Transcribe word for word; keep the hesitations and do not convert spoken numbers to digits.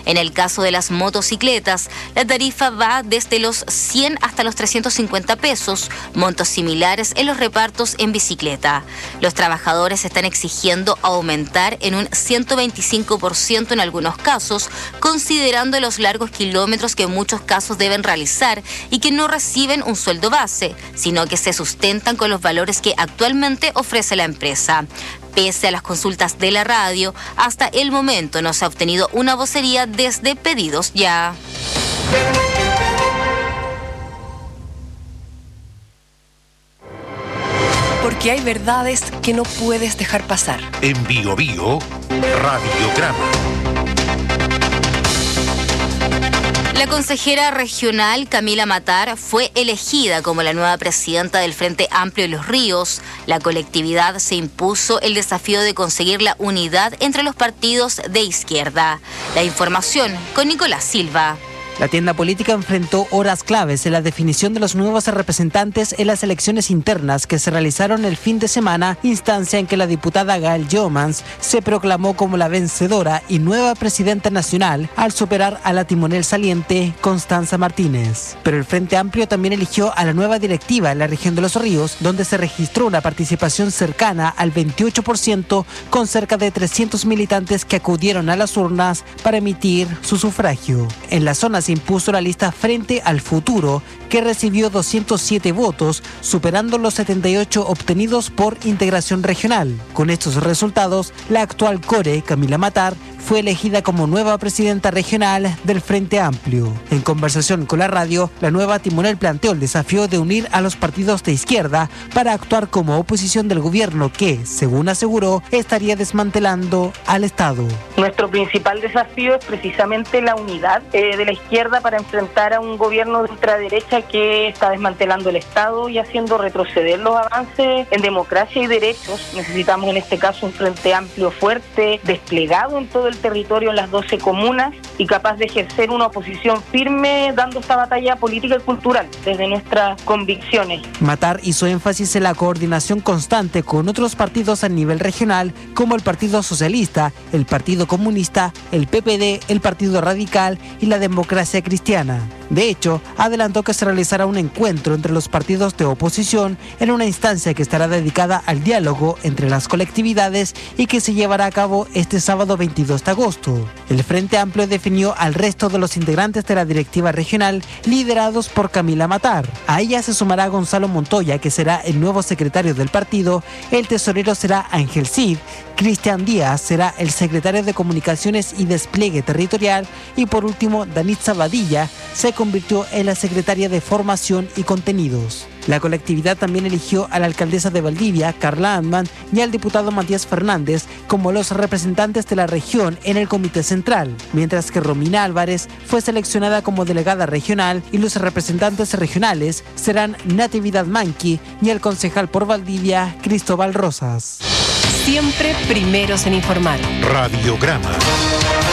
En el caso de las motocicletas, la tarifa va desde los cien hasta los trescientos cincuenta pesos, montos similares en los repartos en bicicleta. Los trabajadores están exigiendo aumentar en un ciento veinticinco por ciento en algunos casos, considerando los largos kilómetros que en muchos casos deben realizar y que no reciben un sueldo base, sino que se sustentan con los valores que actualmente ofrece la empresa. Pese a las consultas de la radio, hasta el momento no se ha obtenido una vocería desde Pedidos Ya. Porque hay verdades que no puedes dejar pasar. En Bio Bio, Radiograma. La consejera regional Camila Matar fue elegida como la nueva presidenta del Frente Amplio de Los Ríos. La colectividad se impuso el desafío de conseguir la unidad entre los partidos de izquierda. La información con Nicolás Silva. La tienda política enfrentó horas claves en la definición de los nuevos representantes en las elecciones internas que se realizaron el fin de semana, instancia en que la diputada Gael Jomans se proclamó como la vencedora y nueva presidenta nacional al superar a la timonel saliente Constanza Martínez. Pero el Frente Amplio también eligió a la nueva directiva en la región de Los Ríos, donde se registró una participación cercana al veintiocho por ciento, con cerca de trescientos militantes que acudieron a las urnas para emitir su sufragio. En la zona se impuso la lista Frente al Futuro, que recibió doscientos siete votos, superando los setenta y ocho obtenidos por Integración Regional. Con estos resultados, la actual core, Camila Matar, fue elegida como nueva presidenta regional del Frente Amplio. En conversación con la radio, la nueva timonel planteó el desafío de unir a los partidos de izquierda para actuar como oposición del gobierno que, según aseguró, estaría desmantelando al Estado. Nuestro principal desafío es precisamente la unidad eh, de la izquierda para enfrentar a un gobierno de ultraderecha que está desmantelando el Estado y haciendo retroceder los avances en democracia y derechos. Necesitamos en este caso un Frente Amplio fuerte, desplegado en todo el territorio, en las doce comunas, y capaz de ejercer una oposición firme dando esta batalla política y cultural desde nuestras convicciones. Matar hizo énfasis en la coordinación constante con otros partidos a nivel regional como el Partido Socialista, el Partido Comunista, el P P D, el Partido Radical y la Democracia Cristiana. De hecho, adelantó que se realizará un encuentro entre los partidos de oposición en una instancia que estará dedicada al diálogo entre las colectividades y que se llevará a cabo este sábado veintidós de agosto. El Frente Amplio definió al resto de los integrantes de la directiva regional liderados por Camila Matar. A ella se sumará Gonzalo Montoya, que será el nuevo secretario del partido, el tesorero será Ángel Cid, Cristian Díaz será el secretario de Comunicaciones y Despliegue Territorial y por último Danitza Badilla se convirtió en la secretaria de Formación y Contenidos. La colectividad también eligió a la alcaldesa de Valdivia, Carla Antman, y al diputado Matías Fernández como los representantes de la región en el Comité Central, mientras que Romina Álvarez fue seleccionada como delegada regional y los representantes regionales serán Natividad Manqui y el concejal por Valdivia, Cristóbal Rosas. Siempre primeros en informar. Radiograma.